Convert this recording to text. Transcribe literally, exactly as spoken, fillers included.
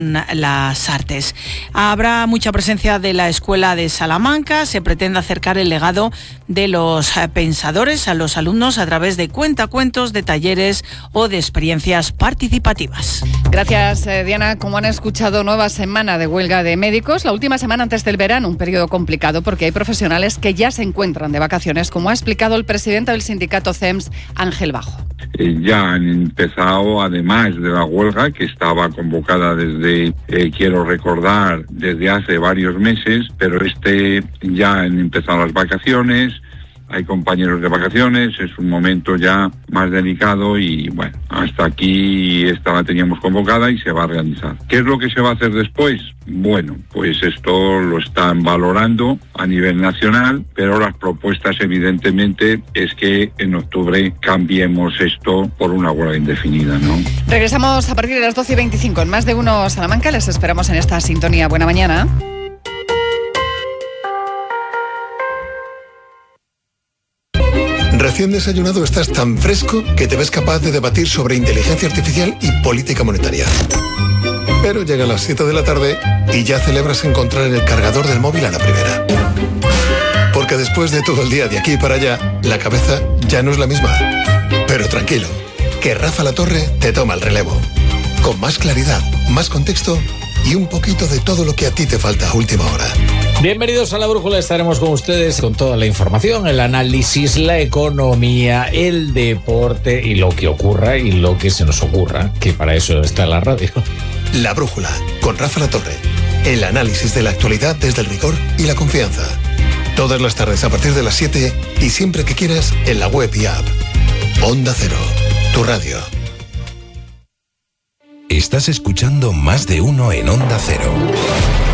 las artes. Habrá mucha presencia de la Escuela de Salamanca. Se pretende acercar el legado de los pensadores a los alumnos a través de cuentacuentos, de talleres o de experiencias participativas. Gracias, eh, Diana. Como han escuchado, nueva semana de huelga de médicos. La última semana antes del verano, un periodo complicado porque hay profesionales que ya se encuentran de vacaciones, como ha explicado el presidente del sindicato C E M S, Ángel Bajo. Eh, ya han empezado, además de la huelga, que estaba convocada desde, eh, quiero recordar, desde hace varios meses, pero este ya han empezado las vacaciones, hay compañeros de vacaciones, es un momento ya más delicado y bueno, hasta aquí esta la teníamos convocada y se va a realizar. ¿Qué es lo que se va a hacer después? Bueno, pues esto lo están valorando a nivel nacional, pero las propuestas evidentemente es que en octubre cambiemos esto por una huelga indefinida, ¿no? Regresamos a partir de las doce y veinticinco en Más de Uno Salamanca. Les esperamos en esta sintonía. Buena mañana. Recién desayunado estás tan fresco que te ves capaz de debatir sobre inteligencia artificial y política monetaria. Pero llega a las siete de la tarde y ya celebras encontrar el cargador del móvil a la primera. Porque después de todo el día de aquí para allá, la cabeza ya no es la misma. Pero tranquilo, que Rafa La Torre te toma el relevo. Con más claridad, más contexto y un poquito de todo lo que a ti te falta a última hora. Bienvenidos a La Brújula, estaremos con ustedes con toda la información, el análisis, la economía, el deporte y lo que ocurra y lo que se nos ocurra, que para eso está la radio. La Brújula, con Rafa La Torre. El análisis de la actualidad desde el rigor y la confianza. Todas las tardes a partir de las siete y siempre que quieras en la web y app. Onda Cero, tu radio. Estás escuchando Más de Uno en Onda Cero.